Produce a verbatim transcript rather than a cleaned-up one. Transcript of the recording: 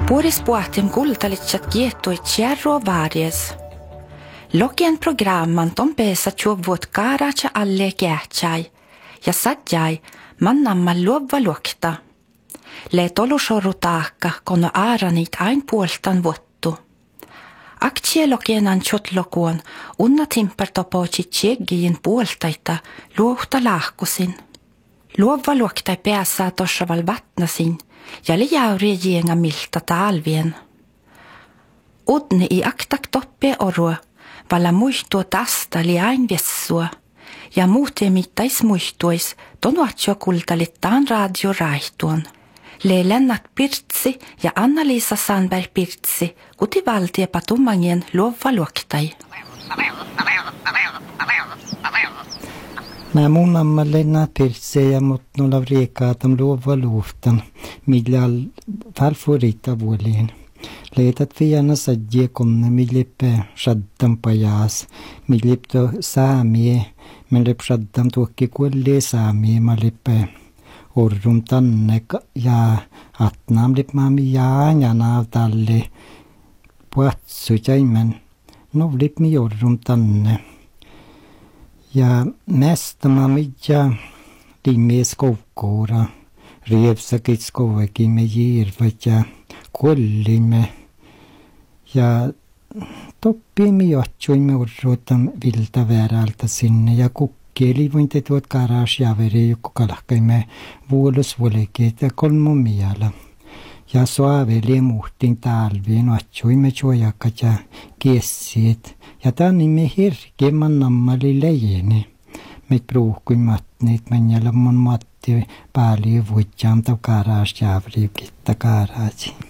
Puoris puhtim kultalitsat kiettuit kierro varjes. Lokien programman ton peesa tjuvut kaaracha alle käätsai ja sadjai mannamma luova luokta. Le tolusoru taakka kono aaranit ain puoltan vuottu. Aktsie lokienan tjotlokuon unna timpertopochi tjeggiin puoltaita luohta lahkusin. Luova luokta päässää tossaval vatnasin ja lijauri jienga milta talvien. Udne i aktak toppe orua, valla muistua tästä li ain vessua, ja muuten mittais muistuis tonuatjo kultalittaan radio raihtuon. Le Lennart Pirtsi ja Anna-Liisa Sandberg Pirtsi kuti valtiepa tummangien luova luoktai. Mä mun amma Lennart Pirtsi ja mut nolla vriekaatam luova luoftan, millä al falforita vuoliin. Leitat viana sadje komne millippe shaddam pajas, millipto saamie, millip shaddam tuokki kuolli saamie malippe orrum tanne ja atnaam lip maami jaan ja naav talle puatsu jaimen, no lip mi orrum tanne. Ja mesta maami ja limme skovkoora, rievsakit skoveki me jirvat ja kollimme ja toppiimme johtuimme urruutam vilta väärältä sinne ja kukkieli vointe tuot garasjaveri joku kalahkaimme vuolosvuolekeet ja kolmomiala. Ja soaveli muhtin talviin vahtsuimme suojakat ja kiessiet ja tannimme hirkemman nammali lejeni. Me pruuhkuimme niitä menjällä mun matti paljon vuodjaan tau garasjaveri kitta garasi.